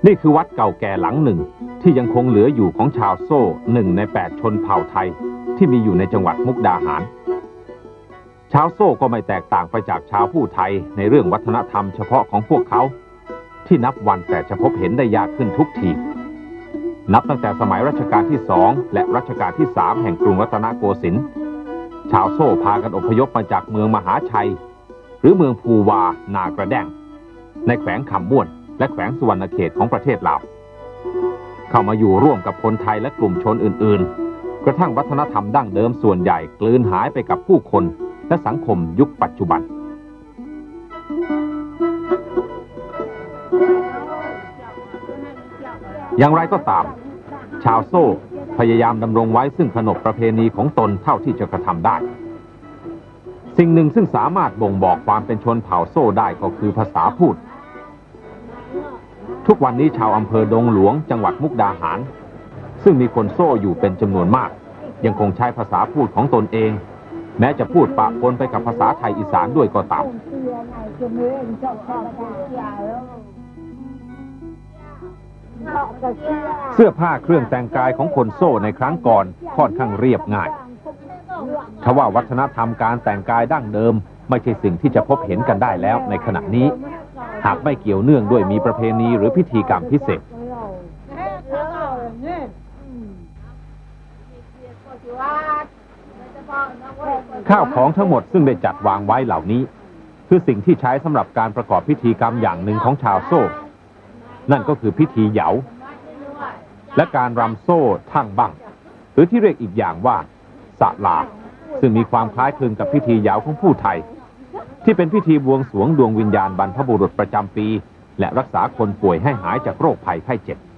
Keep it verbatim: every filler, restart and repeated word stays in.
นี่คือวัดเก่าแก่หลังหนึ่งที่ยังคงเหลืออยู่ของชาวโซ่หนึ่งในแปดชนเผ่าไทยที่มีอยู่ในจังหวัดมุกดาหารชาวโซ่ก็ไม่แตกต่างไปจากชาวผู้ไทยในเรื่องวัฒนธรรมเฉพาะของพวกเขาที่นับวันแต่จะพบเห็นได้ยากขึ้นทุกทีนับตั้งแต่สมัยรัชกาลที่สองและรัชกาลที่สามแห่งกรุงรัตนโกสินทร์ชาวโซ่พากันอพยพมาจากเมืองมหาชัยหรือเมืองภูวานากระแด้งในแขวงคำม่วนและแขวงสุวรรณเขตของประเทศลาวเข้ามาอยู่ร่วมกับคนไทยและกลุ่มชนอื่นๆกระทั่งวัฒนธรรมดั้งเดิมส่วนใหญ่กลืนหายไปกับผู้คนและสังคมยุคปัจจุบันอย่างไรก็ตามชาวโซ่พยายามดำรงไว้ซึ่งขนบประเพณีของตนเท่าที่จะกระทำได้สิ่งหนึ่งซึ่งสามารถบ่งบอกความเป็นชนเผ่าโซ่ได้ก็คือภาษาพูดทุกวันนี้ชาวอำเภอดงหลวงจังหวัดมุกดาหารซึ่งมีคนโซ่อยู่เป็นจำนวนมากยังคงใช้ภาษาพูดของตนเองแม้จะพูดปะปนไปกับภาษาไทยอีสานด้วยก็ตามเสื้อผ้าเครื่องแต่งกายของคนโซ่ในครั้งก่อนค่อนข้างเรียบง่ายทว่าวัฒนธรรมการแต่งกายดั้งเดิมไม่ใช่สิ่งที่จะพบเห็นกันได้แล้วในขณะนี้หากไม่เกี่ยวเนื่องด้วยมีประเพณีหรือพิธีกรรมพิเศษข้าวของทั้งหมดซึ่งได้จัดวางไว้เหล่านี้คือสิ่งที่ใช้สำหรับการประกอบพิธีกรรมอย่างหนึ่งของชาวโซ่นั่นก็คือพิธีเหยาและการรำโซ่ทั่งบั้งหรือที่เรียกอีกอย่างว่าสะลาซึ่งมีความคล้ายคลึงกับพิธีเหยาของผู้ไทยที่เป็นพิธีบวงสรวงดวงวิญญาณบรรพบุรุษประจำปีและรักษาคนป่วยให้หายจากโรคภัยไข้เจ็บ